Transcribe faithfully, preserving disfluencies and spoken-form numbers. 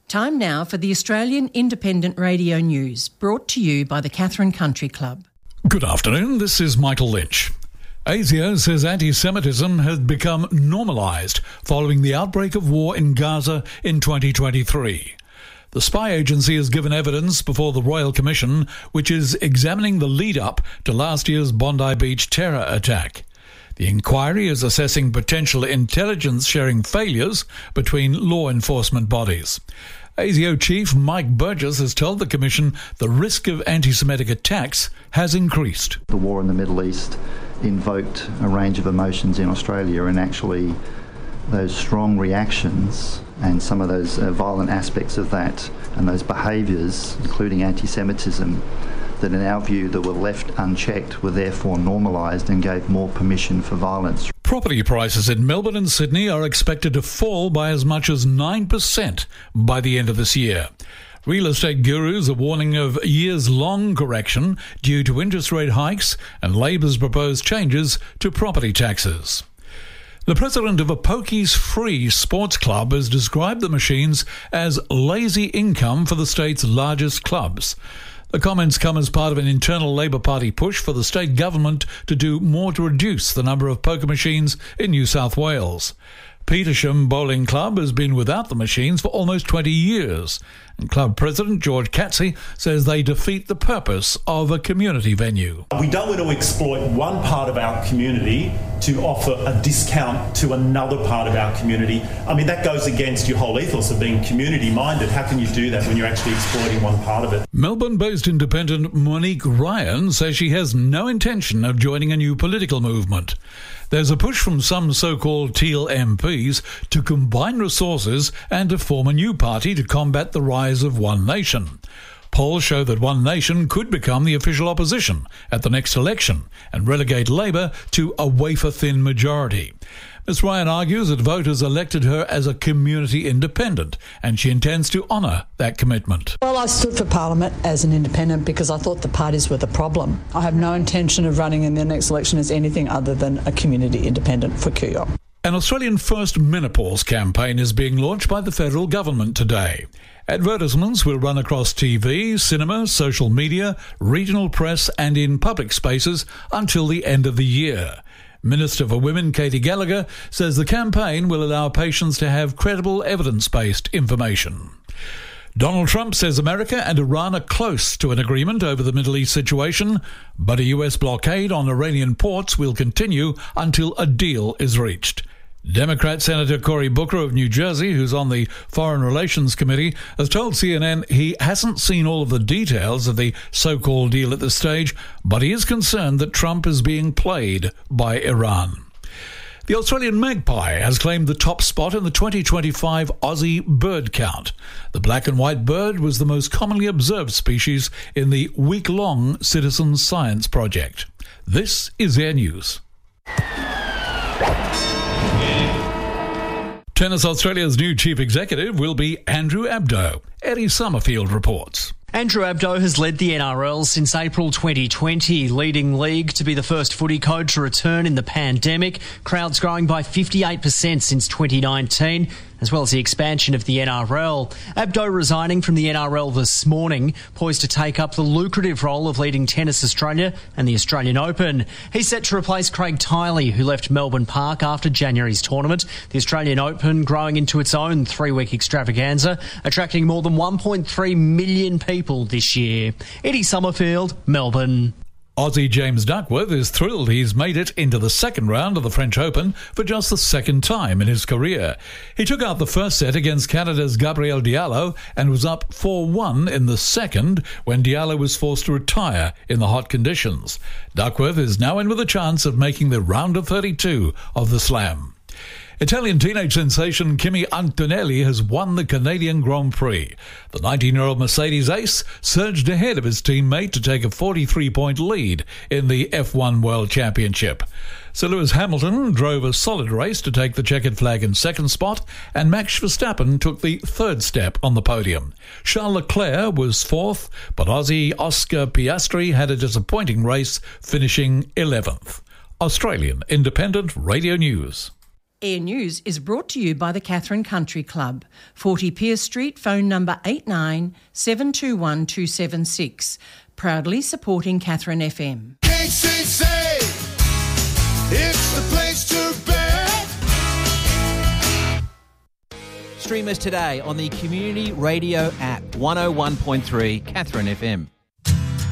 Time now for the Australian Independent Radio News, brought to you by the Katherine Country Club. Good afternoon, this is Michael Lynch. ASIO says anti-Semitism has become normalised following the outbreak of war in Gaza in twenty twenty-three. The spy agency has given evidence before the Royal Commission, which is examining the lead-up to last year's Bondi Beach terror attack. The inquiry is assessing potential intelligence-sharing failures between law enforcement bodies. ASIO Chief Mike Burgess has told the Commission the risk of anti-Semitic attacks has increased. The war in the Middle East invoked a range of emotions in Australia, and actually those strong reactions and some of those uh, violent aspects of that and those behaviours, including anti-Semitism, that in our view that were left unchecked were therefore normalised and gave more permission for violence. Property prices in Melbourne and Sydney are expected to fall by as much as nine percent by the end of this year. Real estate gurus are warning of years-long correction due to interest rate hikes and Labor's proposed changes to property taxes. The president of a Pokies Free sports club has described the machines as lazy income for the state's largest clubs. The comments come as part of an internal Labor Party push for the state government to do more to reduce the number of poker machines in New South Wales. Petersham Bowling Club has been without the machines for almost twenty years, and club president George Catsey says they defeat the purpose of a community venue. We don't want to exploit one part of our community to offer a discount to another part of our community. I mean, that goes against your whole ethos of being community-minded. How can you do that when you're actually exploiting one part of it? Melbourne-based independent Monique Ryan says she has no intention of joining a new political movement. There's a push from some so-called Teal M Ps to combine resources and to form a new party to combat the rise of One Nation. Polls show that One Nation could become the official opposition at the next election and relegate Labor to a wafer-thin majority. Miz Ryan argues that voters elected her as a community independent, and she intends to honour that commitment. Well, I stood for Parliament as an independent because I thought the parties were the problem. I have no intention of running in the next election as anything other than a community independent for Q U O. An Australian First Menopause campaign is being launched by the federal government today. Advertisements will run across T V, cinema, social media, regional press and in public spaces until the end of the year. Minister for Women Katie Gallagher says the campaign will allow patients to have credible evidence-based information. Donald Trump says America and Iran are close to an agreement over the Middle East situation, but a U S blockade on Iranian ports will continue until a deal is reached. Democrat Senator Cory Booker of New Jersey, who's on the Foreign Relations Committee, has told C N N he hasn't seen all of the details of the so-called deal at this stage, but he is concerned that Trump is being played by Iran. The Australian magpie has claimed the top spot in the twenty twenty-five Aussie bird count. The black and white bird was the most commonly observed species in the week-long Citizen Science Project. This is Air News. Tennis Australia's new chief executive will be Andrew Abdo. Eddie Summerfield reports. Andrew Abdo has led the N R L since April twenty twenty, leading league to be the first footy code to return in the pandemic. Crowds growing by fifty-eight percent since twenty nineteen, as well as the expansion of the N R L. Abdo resigning from the N R L this morning, poised to take up the lucrative role of leading Tennis Australia and the Australian Open. He's set to replace Craig Tiley, who left Melbourne Park after January's tournament. The Australian Open growing into its own three-week extravaganza, attracting more than one point three million people this year. Eddie Summerfield, Melbourne. Aussie James Duckworth is thrilled he's made it into the second round of the French Open for just the second time in his career. He took out the first set against Canada's Gabriel Diallo and was up four one in the second when Diallo was forced to retire in the hot conditions. Duckworth is now in with a chance of making the round of thirty-two of the Slam. Italian teenage sensation Kimi Antonelli has won the Canadian Grand Prix. The nineteen-year-old Mercedes ace surged ahead of his teammate to take a forty-three point lead in the F one World Championship. Sir Lewis Hamilton drove a solid race to take the checkered flag in second spot, and Max Verstappen took the third step on the podium. Charles Leclerc was fourth, but Aussie Oscar Piastri had a disappointing race, finishing eleventh. Australian Independent Radio News. Air News is brought to you by the Catherine Country Club, forty Pierce Street, phone number eight nine seven two one two seven six. Proudly supporting Catherine F M. K C C, it's the place to be. Stream us today on the Community Radio app, one oh one point three Catherine F M.